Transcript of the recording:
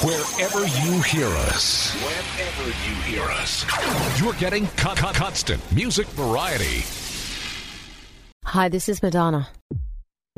Wherever you hear us. Wherever you hear us. You're getting constant music variety. Hi, this is Madonna.